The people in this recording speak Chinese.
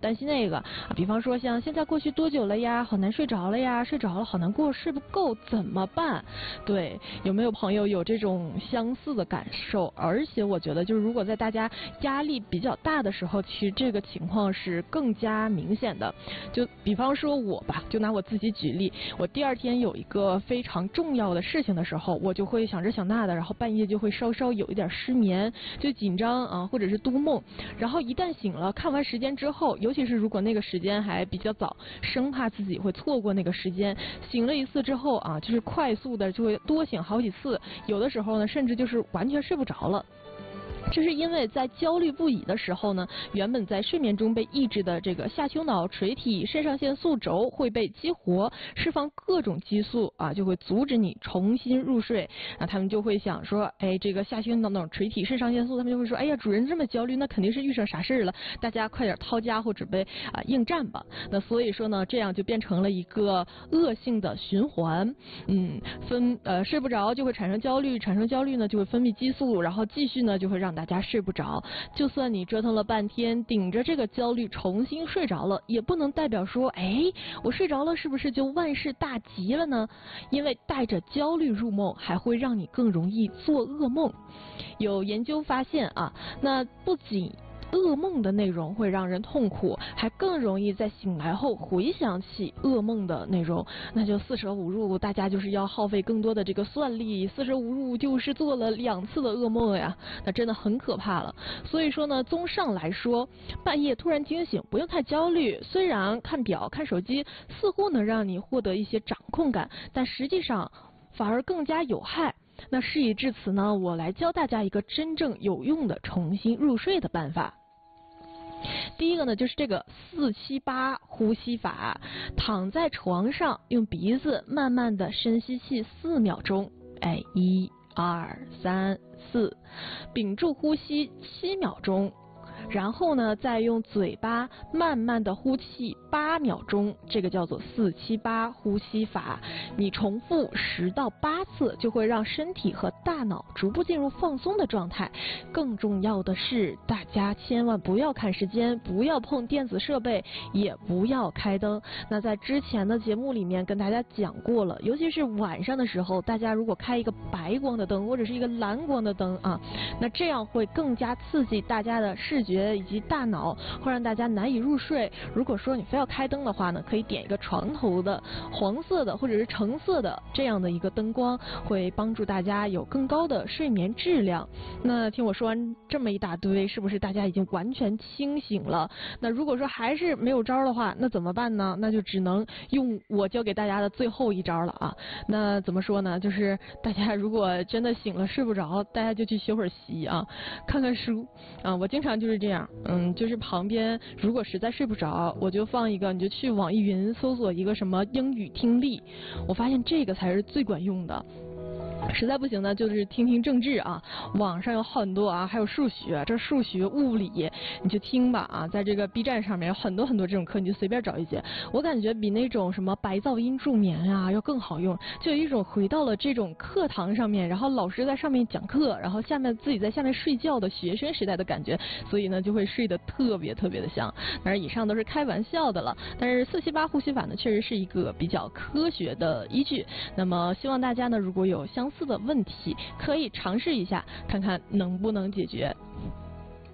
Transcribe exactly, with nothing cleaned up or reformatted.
担心那个啊，比方说像现在过去多久了呀，好难睡着了呀，睡着了好难过，睡不够怎么办？对，有没有朋友有这种相似的感受？而且我觉得就是如果在大家压力比较大的时候，其实这个情况是更加明显的。就比方说我吧，就拿我自己举例，我第二天有一个非常重要的事情的时候，我就会想这想那的，然后半夜就会稍稍有一点失眠，就紧张啊，或者是多梦。然后一旦醒了，看完时间之后，尤其是如果那个时间还比较早，生怕自己会错过那个时间，醒了一次之后啊，就是快速的就会多醒好几次，有的时候呢，甚至就是完全睡不着了。这是因为在焦虑不已的时候呢，原本在睡眠中被抑制的这个下丘脑垂体肾上腺素轴会被激活，释放各种激素啊，就会阻止你重新入睡。那他们就会想说，哎，这个下丘脑垂体肾上腺素，他们就会说，哎呀，主人这么焦虑，那肯定是遇上啥事了，大家快点掏家伙准备啊应战吧。那所以说呢，这样就变成了一个恶性的循环。嗯，分呃睡不着就会产生焦虑，产生焦虑呢就会分泌激素，然后继续呢就会让大家睡不着。就算你折腾了半天，顶着这个焦虑重新睡着了，也不能代表说，哎，我睡着了是不是就万事大吉了呢？因为带着焦虑入梦，还会让你更容易做噩梦。有研究发现啊，那不仅噩梦的内容会让人痛苦，还更容易在醒来后回想起噩梦的内容，那就四舍五入，大家就是要耗费更多的这个算力，四舍五入就是做了两次的噩梦呀，那真的很可怕了。所以说呢，综上来说，半夜突然惊醒不用太焦虑，虽然看表看手机似乎能让你获得一些掌控感，但实际上反而更加有害。那事已至此呢，我来教大家一个真正有用的重新入睡的办法。第一个呢，就是这个四七八呼吸法，躺在床上用鼻子慢慢的深吸气四秒钟，哎，一、二、三、四，屏住呼吸七秒钟。然后呢，再用嘴巴慢慢的呼气八秒钟，这个叫做四七八呼吸法。你重复十到八次，就会让身体和大脑逐步进入放松的状态。更重要的是，大家千万不要看时间，不要碰电子设备，也不要开灯。那在之前的节目里面跟大家讲过了，尤其是晚上的时候，大家如果开一个白光的灯或者是一个蓝光的灯啊，那这样会更加刺激大家的视觉以及大脑，会让大家难以入睡。如果说你非要开灯的话呢，可以点一个床头的黄色的或者是橙色的这样的一个灯光，会帮助大家有更高的睡眠质量。那听我说完这么一大堆，是不是大家已经完全清醒了？那如果说还是没有招的话，那怎么办呢？那就只能用我教给大家的最后一招了啊。那怎么说呢？就是大家如果真的醒了睡不着，大家就去学会儿习啊，看看书啊。我经常就是这样，嗯，就是旁边如果实在睡不着，我就放一个，你就去网易云搜索一个什么英语听力，我发现这个才是最管用的。实在不行呢，就是听听政治啊，网上有很多啊，还有数学，这数学、物理，你就听吧啊，在这个 B 站上面有很多很多这种课，你就随便找一节。我感觉比那种什么白噪音助眠啊要更好用，就有一种回到了这种课堂上面，然后老师在上面讲课，然后下面自己在下面睡觉的学生时代的感觉，所以呢就会睡得特别特别的香。当然以上都是开玩笑的了，但是四七八呼吸法呢确实是一个比较科学的依据。那么希望大家呢如果有相似的问题，可以尝试一下，看看能不能解决。